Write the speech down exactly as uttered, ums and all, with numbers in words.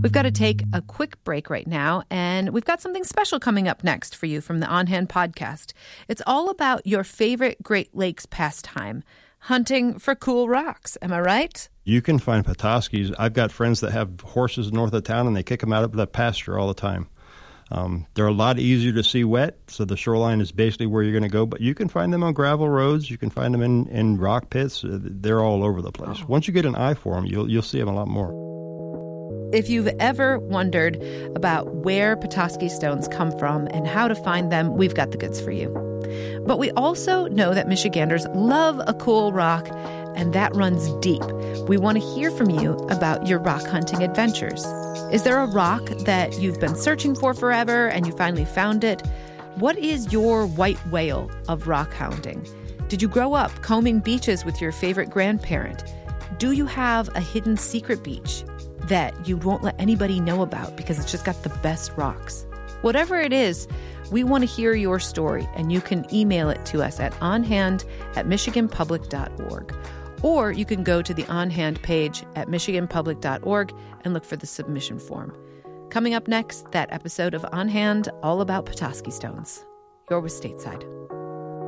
We've got to take a quick break right now, and we've got something special coming up next for you from the On Hand podcast. It's all about your favorite Great Lakes pastime, hunting for cool rocks. Am I right? You can find Petoskey's. I've got friends that have horses north of town, and they kick them out of the pasture all the time. Um, they're a lot easier to see wet, so the shoreline is basically where you're going to go. But you can find them on gravel roads. You can find them in, in rock pits. They're all over the place. Oh. Once you get an eye for them, you'll, you'll see them a lot more. If you've ever wondered about where Petoskey stones come from and how to find them, we've got the goods for you. But we also know that Michiganders love a cool rock, and that runs deep. We want to hear from you about your rock hunting adventures. Is there a rock that you've been searching for forever and you finally found it? What is your white whale of rock hounding? Did you grow up combing beaches with your favorite grandparent? Do you have a hidden secret beach that you won't let anybody know about because it's just got the best rocks? Whatever it is, we want to hear your story, and you can email it to us at onhand at michigan public dot org. Or you can go to the On Hand page at michigan public dot org and look for the submission form. Coming up next, that episode of On Hand, all about Petoskey stones. You're with Stateside.